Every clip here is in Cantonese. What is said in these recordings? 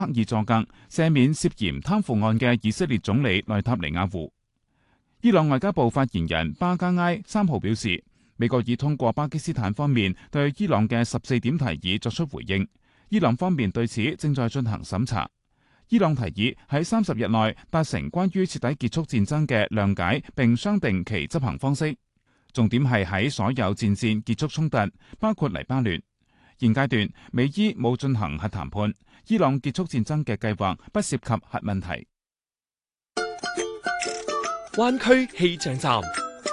爾佐格赦免涉嫌貪腐案嘅以色列總理內塔尼亞胡。伊朗外交部發言人巴加埃3號表示，美國已通過巴基斯坦方面對伊朗嘅14點提議作出回應，伊朗方面對此正在進行審查。伊朗提議喺30日內達成關於徹底結束戰爭嘅諒解並商定其執行方式，重點係喺所有戰線結束衝突，包括黎巴嫩。現階段美伊冇進行核談判，伊朗結束戰爭嘅計劃不涉及核問題。 灣區氣象站。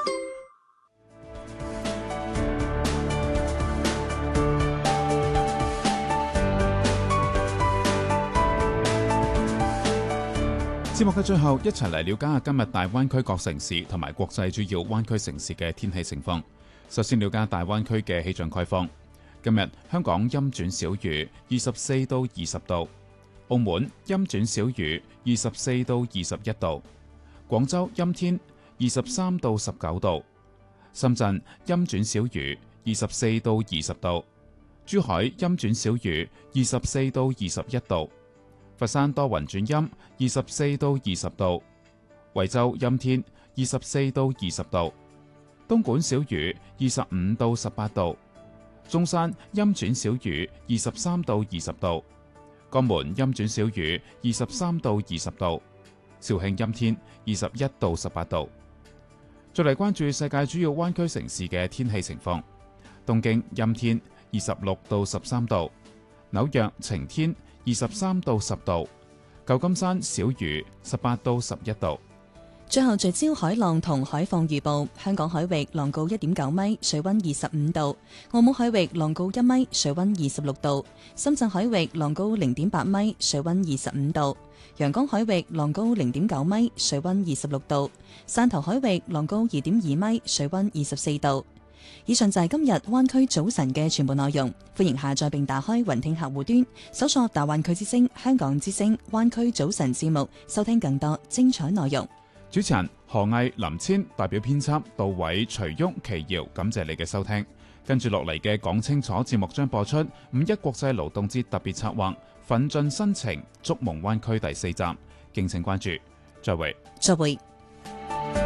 節目嘅最後，一齊嚟了解下今日大灣區各城市同埋國際主要灣區城市嘅天氣情況。首先了解大灣區嘅氣象概況。今日香港陰轉小雨，24到20度；澳門陰轉小雨，24到21度；廣州陰天，23到19度；深圳陰轉小雨，24到20度；珠海陰轉小雨，24到21度；佛山多雲轉陰，24到20度；惠州陰天，24到20度；東莞小雨，25到18度；中山陰轉小雨，23到20度；江門陰轉小雨，23到20度；肇慶陰天，21到18度。再嚟關注世界主要灣區城市嘅天氣情況。東京陰天，26到13度；紐約晴天，23到10度；舊金山小雨，18到11度。 最後聚焦海浪同海況預報，香港海域浪高1.9米，水溫25度；澳門海域浪高1米，水溫26度；深圳海域浪高0.8米，水溫25度；陽江海域浪高0.9米，水溫26度；汕頭海域浪高2.2米，水溫24度。以上就係今日灣區早晨嘅全部內容，歡迎下載並打開雲聽客戶端，搜索大灣區之聲、香港之聲、灣區早晨節目，收聽更多精彩內容。 主持人何毅、林千，代表編輯杜偉、徐旭、奇瑤，感謝你嘅收聽。跟住落嚟嘅講清楚節目將播出5·1國際勞動節特別策劃《奮進新程築夢灣區》第4集，敬請關注。再會。